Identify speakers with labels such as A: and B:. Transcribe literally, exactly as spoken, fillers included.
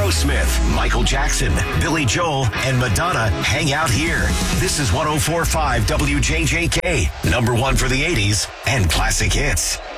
A: Aerosmith, Michael Jackson, Billy Joel, and Madonna hang out here. This is one oh four point five W J J K, number one for the eighties and classic hits.